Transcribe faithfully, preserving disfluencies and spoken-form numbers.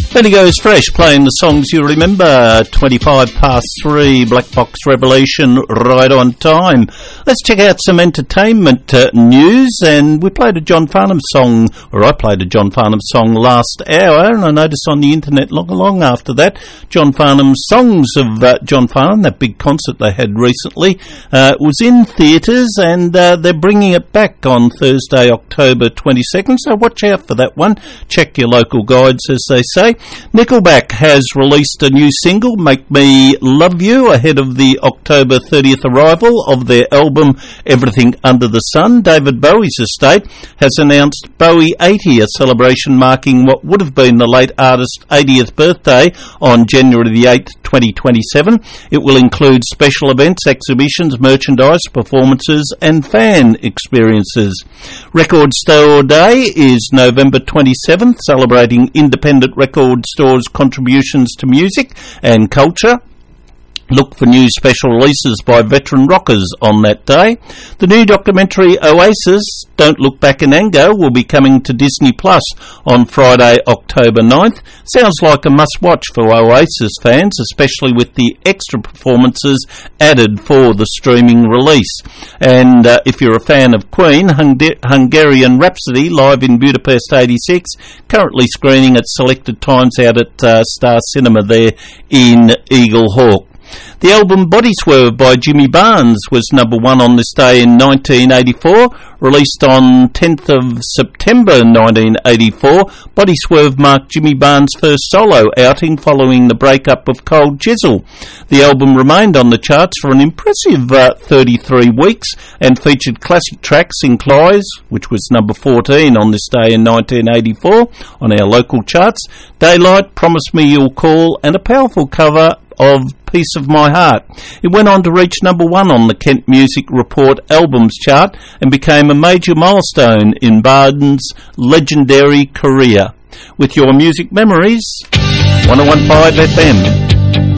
Bendigo's Fresh, playing the songs you remember. Twenty-five past three, Black Box Revelation, right on time. Let's check out some entertainment uh, news. And we played a John Farnham song, or I played a John Farnham song last hour, and I noticed on the internet long along after that, John Farnham's Songs of uh, John Farnham, that big concert they had recently, uh, was in theatres, and uh, they're bringing it back on Thursday, October twenty-second, so watch out for that one. Check your local guides, as they say. Nickelback has released a new single, Make Me Love You, ahead of the October thirtieth arrival of their album Everything Under the Sun. David Bowie's estate has announced Bowie eighty, a celebration marking what would have been the late artist's eightieth birthday on January the eighth, twenty twenty-seven. It will include special events, exhibitions, merchandise, performances and fan experiences. Record Store Day is November twenty-seventh, celebrating independent record stores' contributions to music and culture. Look for new special releases by veteran rockers on that day. The new documentary Oasis, Don't Look Back in Anger, will be coming to Disney Plus on Friday, October ninth. Sounds like a must-watch for Oasis fans, especially with the extra performances added for the streaming release. And uh, if you're a fan of Queen, Hung- Hungarian Rhapsody, live in Budapest eighty-six, currently screening at selected times out at uh, Star Cinema there in Eagle Hawk. The album Body Swerve by Jimmy Barnes was number one on this day in nineteen eighty-four. Released on tenth of September nineteen eighty-four, Body Swerve marked Jimmy Barnes' first solo outing following the breakup of Cold Chisel. The album remained on the charts for an impressive uh, thirty-three weeks and featured classic tracks in Clies, which was number fourteen on this day in nineteen eighty-four on our local charts, Daylight, Promise Me You'll Call, and a powerful cover of Piece of My Heart. It went on to reach number one on the Kent Music Report albums chart and became a major milestone in Barnes' legendary career. With your music memories, one oh one point five F M.